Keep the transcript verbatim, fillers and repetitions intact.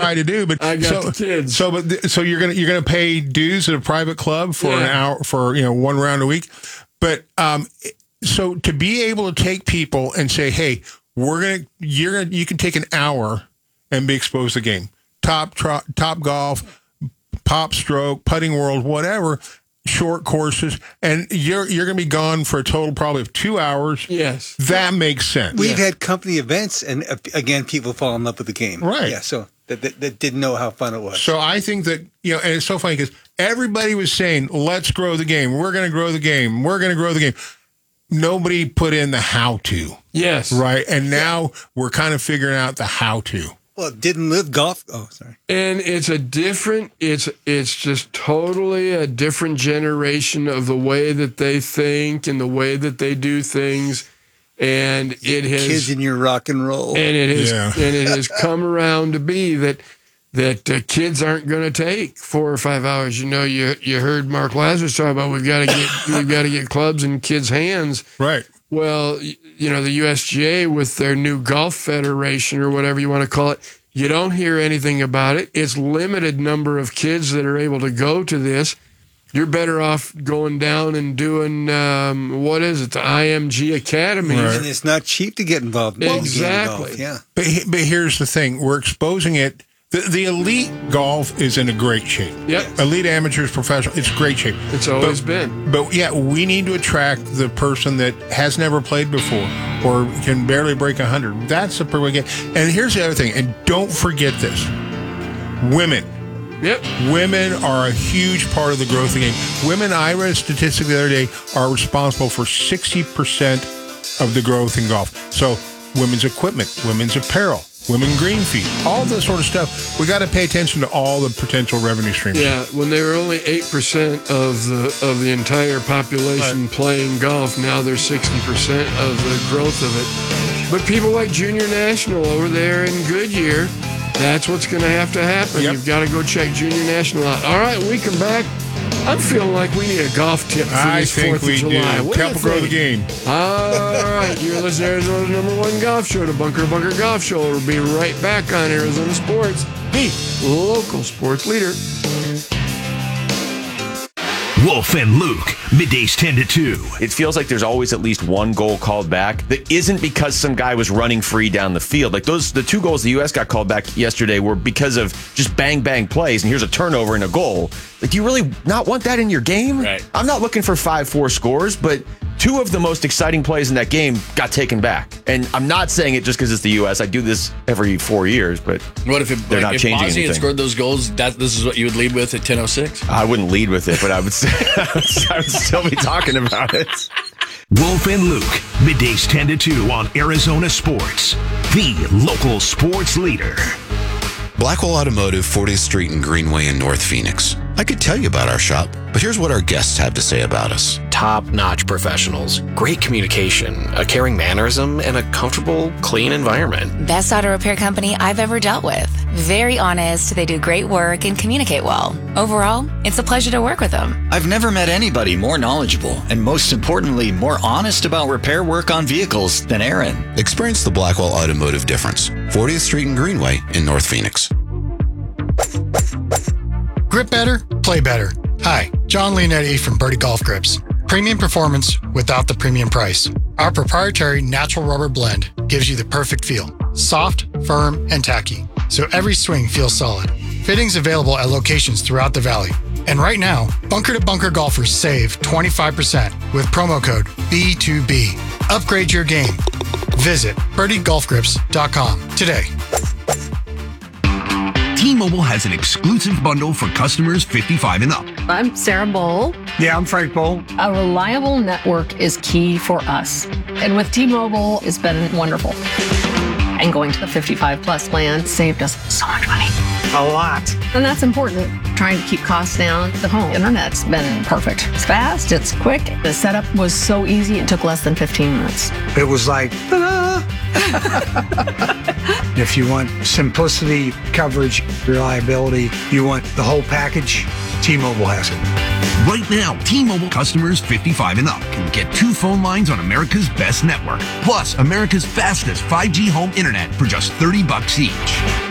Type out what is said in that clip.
guy to do. But I got so, the kids. So, but th- so you're gonna you're gonna pay dues at a private club for Yeah. an hour for you know one round a week. But um, so to be able to take people and say, hey, we're gonna you're gonna you can take an hour and be exposed to the game. Top tro- top golf, pop stroke, putting world, whatever. Short courses, and you're you're going to be gone for a total probably of two hours. Yes, that makes sense. We've yeah. had company events, and uh, again, people fall in love with the game. Right. Yeah. So that, that, that didn't know how fun it was. So I think that you know, and it's so funny because everybody was saying, "Let's grow the game. We're going to grow the game. We're going to grow the game." Nobody put in the how to. Yes. Right, and now we're kind of figuring out the how to. Well, it didn't live golf. Oh, sorry. And it's a different, it's it's just totally a different generation of the way that they think and the way that they do things. And it has Kids in your rock and roll. and it has Yeah. and it has come around to be that that uh, kids aren't going to take four or five hours. You know, you you heard Mark Lazarus talk about we've got to get we've got to get clubs in kids' hands. Right. Well, y- you know, the U S G A with their new golf federation or whatever you want to call it, you don't hear anything about it. It's limited number of kids that are able to go to this. You're better off going down and doing, um, what is it, the I M G Academy. Right. And it's not cheap to get involved in the game of Exactly. golf. Yeah. But he- but here's the thing: we're exposing it. The, the elite golf is in a great shape. Yep. Elite amateurs, professional, it's great shape. It's always But- been. But yeah, we need to attract the person that has never played before or can barely break one hundred. That's the person we get. And here's the other thing, and don't forget this. Women. Yep. Women are a huge part of the growth of the game. Women, I read a statistic the other day, are responsible for sixty percent of the growth in golf. So women's equipment, women's apparel, women green feet, all this sort of stuff. We got to pay attention to all the potential revenue streams. Yeah, when they were only eight percent of the of the entire population Right. playing golf, now they're sixty percent of the growth of it. But people like Junior National over there in Goodyear, that's what's going to have to happen. Yep. You've got to go check Junior National out. All right, we come back. I'm feeling like we need a golf tip for I this think fourth of we do. July. What do you Help grow the think? game. All right, you're listening to Arizona's number one golf show, the Bunker to Bunker Golf Show. We'll be right back on Arizona Sports, the local sports leader. Wolf and Luke, middays ten to two. It feels like there's always at least one goal called back that isn't because some guy was running free down the field. Like those, the two goals the U S got called back yesterday were because of just bang, bang plays, and here's a turnover and a goal. Like, do you really not want that in your game? Right. I'm not looking for five four scores, but two of the most exciting plays in that game got taken back. And I'm not saying it just because it's the U S. I do this every four years, but What if it, They're like, not if changing Bosnia had anything. scored those goals? That this is what you would lead with at ten oh six. I wouldn't lead with it, but I would say I would still be talking about it. Wolf and Luke, middays ten to two on Arizona Sports, the local sports leader. Blackwell Automotive, fortieth Street and Greenway in North Phoenix. I could tell you about our shop, but here's what our guests have to say about us. Top-notch professionals, great communication, a caring mannerism, and a comfortable, clean environment. Best auto repair company I've ever dealt with. Very honest, they do great work and communicate well. Overall, it's a pleasure to work with them. I've never met anybody more knowledgeable and, most importantly, more honest about repair work on vehicles than Aaron. Experience the Blackwell Automotive difference. fortieth Street and Greenway in North Phoenix. Grip better, play better. Hi, John Leonetti from Birdie Golf Grips. Premium performance without the premium price. Our proprietary natural rubber blend gives you the perfect feel. Soft, firm, and tacky, so every swing feels solid. Fittings available at locations throughout the valley. And right now, Bunker to Bunker golfers save twenty-five percent with promo code B two B. Upgrade your game. Visit birdie golf grips dot com today. T-Mobile has an exclusive bundle for customers fifty-five and up. I'm Sarah Bowl. Yeah, I'm Frank Bowl. A reliable network is key for us. And with T-Mobile, it's been wonderful. And going to the fifty-five plus plan saved us so much money. A lot. And that's important. Trying to keep costs down. The home internet's been perfect. It's fast, it's quick. The setup was so easy, it took less than fifteen minutes. It was like, ta-da! If you want simplicity, coverage, reliability, you want the whole package, T-Mobile has it. Right now, T-Mobile customers fifty-five and up can get two phone lines on America's best network, plus America's fastest five G home internet for just thirty bucks each.